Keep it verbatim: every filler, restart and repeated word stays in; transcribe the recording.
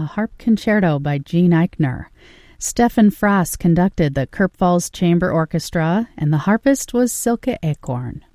Harp Concerto by Gene Eichner. Stefan Frost conducted the Kurpfalz Chamber Orchestra, and the harpist was Silke Acorn.